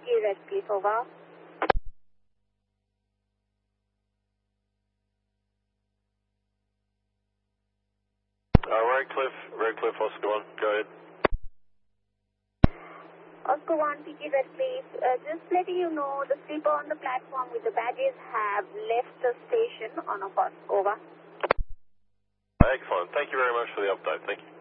Redcliffe, over. Redcliffe, Oscar 1, go ahead. Oscar 1, PG Redcliffe, just letting you know the sleeper on the platform with the badges have left the station on a course, over. Excellent, thank you very much for the update, thank you.